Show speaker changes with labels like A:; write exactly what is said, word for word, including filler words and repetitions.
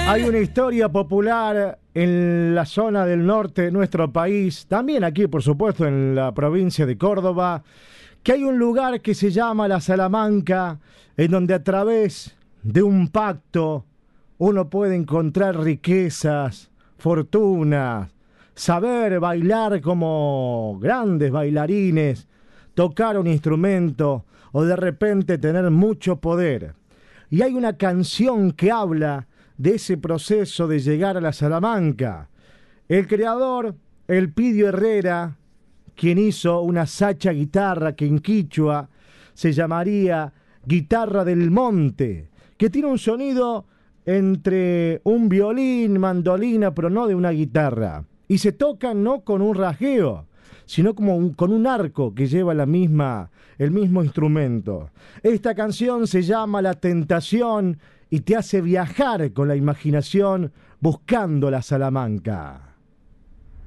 A: Hay una historia popular en la zona del norte de nuestro país, también aquí por supuesto en la provincia de Córdoba, que hay un lugar que se llama La Salamanca, en donde a través de un pacto uno puede encontrar riquezas, fortunas, saber bailar como grandes bailarines, tocar un instrumento o de repente tener mucho poder. Y hay una canción que habla de ese proceso de llegar a la Salamanca. El creador, Elpidio Herrera, quien hizo una sacha guitarra que en quichua se llamaría guitarra del monte, que tiene un sonido entre un violín, mandolina, pero no de una guitarra. Y se toca no con un rasgueo, sino como un, con un arco que lleva la misma, el mismo instrumento. Esta canción se llama La Tentación y te hace viajar con la imaginación buscando la Salamanca.